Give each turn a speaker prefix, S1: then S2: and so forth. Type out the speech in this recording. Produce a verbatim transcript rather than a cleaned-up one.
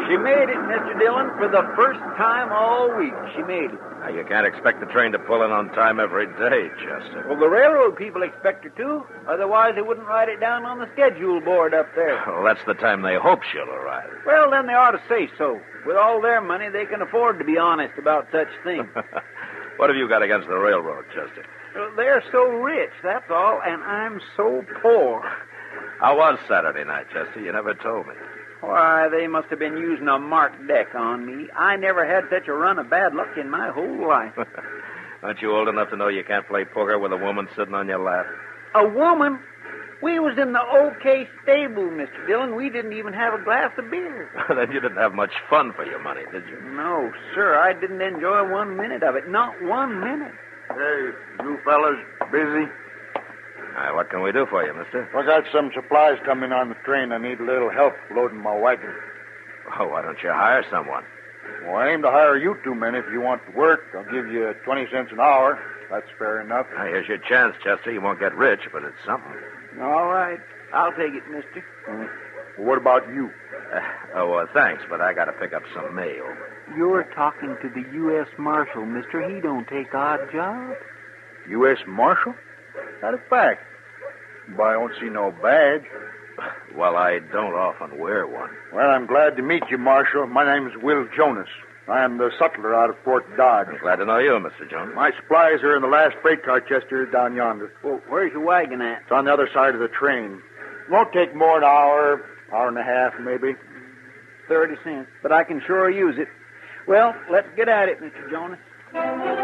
S1: She made it, Mister Dillon, for the first time all week. She made it.
S2: Now, you can't expect the train to pull in on time every day, Chester.
S1: Well, the railroad people expect her to. Otherwise, they wouldn't write it down on the schedule board up there.
S2: Well, that's the time they hope she'll arrive.
S1: Well, then they ought to say so. With all their money, they can afford to be honest about such things.
S2: What have you got against the railroad, Chester?
S1: Well, they're so rich, that's all, and I'm so poor.
S2: How was Saturday night, Chester? You never told me.
S1: Why, they must have been using a marked deck on me. I never had such a run of bad luck in my whole life.
S2: Aren't you old enough to know you can't play poker with a woman sitting on your lap?
S1: A woman? We was in the OK stable, Mister Dillon. We didn't even have a glass of beer.
S2: Then you didn't have much fun for your money, did you?
S1: No, sir. I didn't enjoy one minute of it. Not one minute.
S3: Hey, you fellas busy?
S2: All right, what can we do for you, mister?
S3: I got some supplies coming on the train. I need a little help loading my wagon.
S2: Oh, why don't you hire someone?
S3: Well, I aim to hire you two men if you want to work. I'll give you twenty cents an hour. That's fair enough.
S2: Now, here's your chance, Chester. You won't get rich, but it's something.
S1: All right. I'll take it, mister.
S3: Hmm. Well, what about you?
S2: Uh, oh, uh, thanks, but I got to pick up some mail.
S1: You're talking to the U S Marshal, mister. He don't take odd jobs.
S3: U S Marshal? That's a fact. But I don't see no badge.
S2: Well, I don't often wear one.
S3: Well, I'm glad to meet you, Marshal. My name's Will Jonas. I am the sutler out of Fort Dodge.
S2: I'm glad to know you, Mister Jones.
S3: My supplies are in the last freight car, Chester, down yonder.
S1: Well, where's your wagon at?
S3: It's on the other side of the train. Won't take more than an hour, hour and a half, maybe.
S1: Thirty cents. But I can sure use it. Well, let's get at it, Mister Jonas.